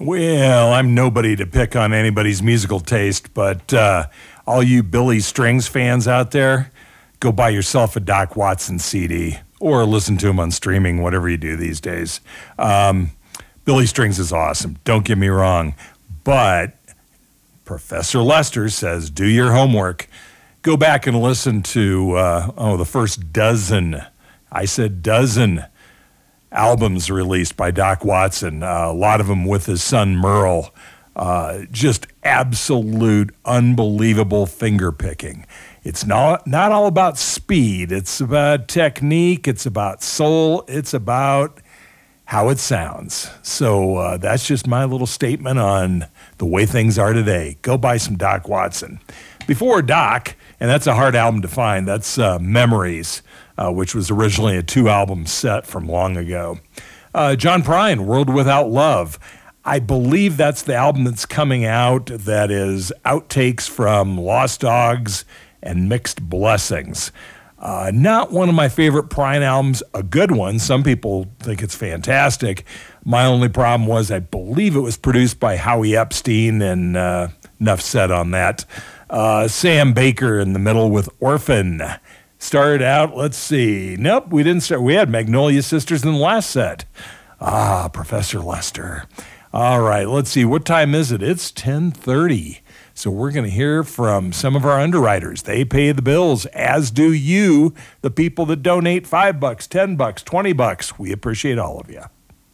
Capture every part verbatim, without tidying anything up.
Well, I'm nobody to pick on anybody's musical taste, but uh, all you Billy Strings fans out there, go buy yourself a Doc Watson C D or listen to him on streaming, whatever you do these days. Um, Billy Strings is awesome, don't get me wrong, but Professor Lester says do your homework. Go back and listen to, uh, oh, the first dozen, I said dozen, albums released by Doc Watson, uh, a lot of them with his son Merle. Uh, just absolute, unbelievable finger picking. It's not not all about speed. It's about technique. It's about soul. It's about how it sounds. So uh, that's just my little statement on the way things are today. Go buy some Doc Watson. Before Doc, and that's a hard album to find, that's uh, Memories, uh, which was originally a two-album set from long ago. Uh, John Prine, World Without Love. I believe that's the album that's coming out that is outtakes from Lost Dogs and Mixed Blessings. Uh, not one of my favorite Prine albums, a good one. Some people think it's fantastic. My only problem was I believe it was produced by Howie Epstein, and uh, enough said on that. Uh, Sam Baker in the middle with Orphan. Started out, let's see. Nope, we didn't start. We had Magnolia Sisters in the last set. Ah, Professor Lester. All right, let's see. What time is it? It's ten thirty. So we're going to hear from some of our underwriters. They pay the bills, as do you, the people that donate five bucks, ten bucks, twenty bucks. We appreciate all of you.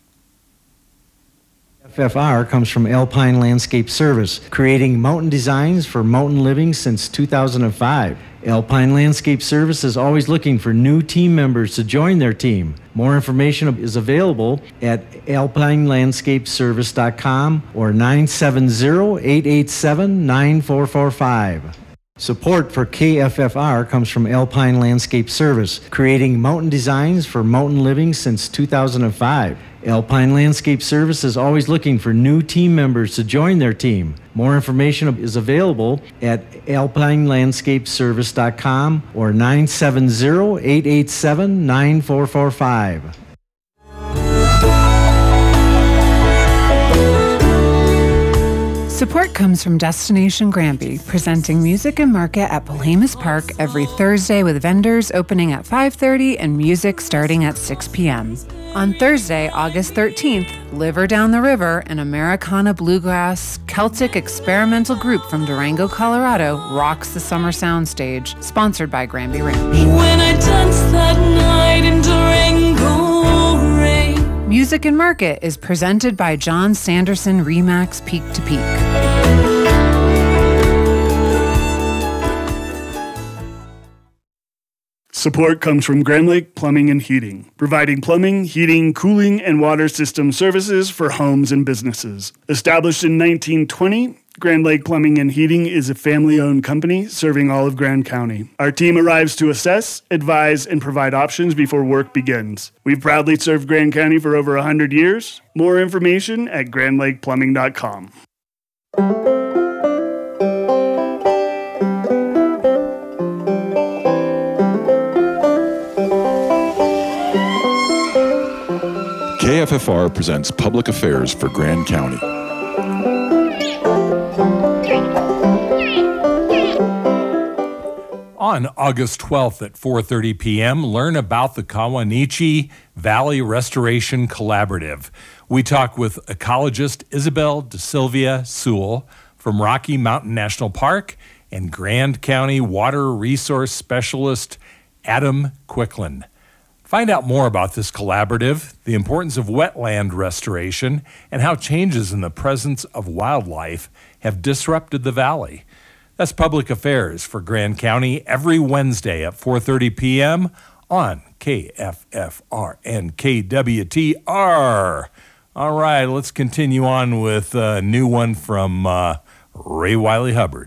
F F R comes from Alpine Landscape Service, creating mountain designs for mountain living since two thousand five. Alpine Landscape Service is always looking for new team members to join their team. More information is available at alpine landscape service dot com or nine seven zero, eight eight seven, nine four four five. Support for K F F R comes from Alpine Landscape Service, creating mountain designs for mountain living since two thousand five. Alpine Landscape Service is always looking for new team members to join their team. More information is available at alpine landscape service dot com or nine seven zero, eight eight seven, nine four four five. Support comes from Destination Granby, presenting Music and Market at Palamas Park every Thursday with vendors opening at five thirty and music starting at six p.m. On Thursday, August thirteenth, Liver Down the River, an Americana bluegrass Celtic experimental group from Durango, Colorado, rocks the summer soundstage, sponsored by Granby Ranch. When I danced that night in Durango rain. Music and Market is presented by John Sanderson Remax Peak to Peak. Support comes from Grand Lake Plumbing and Heating, providing plumbing, heating, cooling, and water system services for homes and businesses. Established in nineteen twenty, Grand Lake Plumbing and Heating is a family-owned company serving all of Grand County. Our team arrives to assess, advise, and provide options before work begins. We've proudly served Grand County for over one hundred years. More information at grand lake plumbing dot com. K F F R presents Public Affairs for Grand County. On August twelfth at four thirty p.m., learn about the Kawanichi Valley Restoration Collaborative. We talk with ecologist Isabel DeSilvia Sewell from Rocky Mountain National Park and Grand County Water Resource Specialist Adam Quicklin. Find out more about this collaborative, the importance of wetland restoration, and how changes in the presence of wildlife have disrupted the valley. That's Public Affairs for Grand County every Wednesday at four thirty p.m. on K F F R and K W T R. All right, let's continue on with a new one from uh, Ray Wiley Hubbard.